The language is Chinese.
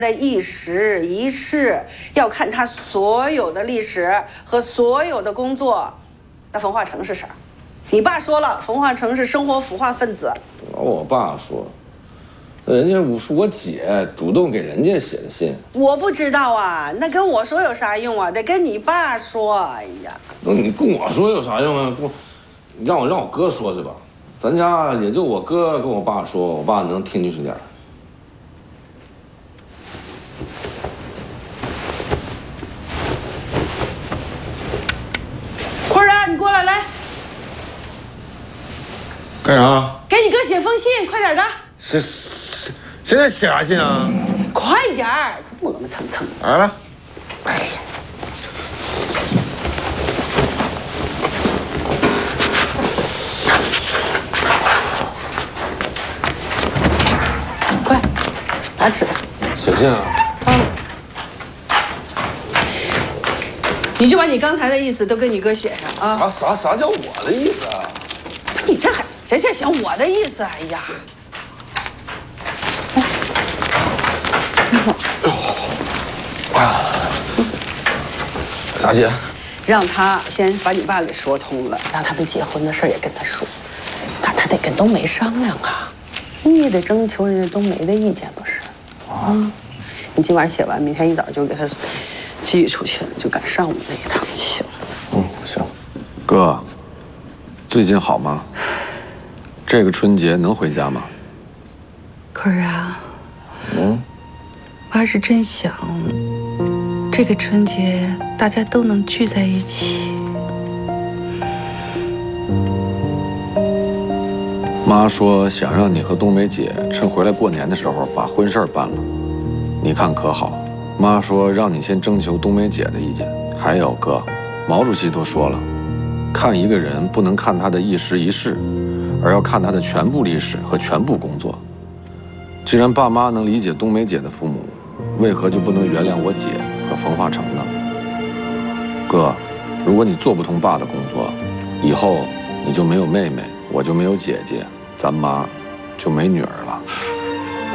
的一时一事，要看他所有的历史和所有的工作。那冯化成是啥？你爸说了，冯化成是生活腐化分子。 我爸说，人家是我姐主动给人家写的信。 我不知道啊，那跟我说有啥用啊？得跟你爸说。哎呀， 那你跟我说有啥用啊？你让我哥说去吧。咱家也就我哥跟我爸说，我爸能听进去点。 坤儿啊，你过来来。 干啥？ 给你哥写封信，快点的。 现在写啥信啊？ 快点儿，这磨磨蹭蹭。 来了。 哎呀，快，拿纸。 写信啊？ 你就把你刚才的意思都跟你哥写上啊。 啥叫我的意思啊？ 你这还谁想我的意思？哎呀！ 哎呀，啥姐？ 让他先把你爸给说通了，让他们结婚的事也跟他说。他得跟冬梅商量啊，你也得征求人家冬梅的意见，不是？啊，你今晚写完，明天一早就给他寄出去，就赶上午那一趟就行。 行。哥，最近好吗？这个春节能回家吗？ 坤儿啊，妈是真想这个春节大家都能聚在一起。 妈说想让你和冬梅姐趁回来过年的时候把婚事办了，你看可好？妈说让你先征求冬梅姐的意见。还有哥，毛主席都说了，看一个人不能看他的一时一事，而要看他的全部历史和全部工作。既然爸妈能理解冬梅姐的父母，为何就不能原谅我姐和冯化成呢？哥，如果你做不通爸的工作，以后你就没有妹妹，我就没有姐姐，咱妈就没女儿了。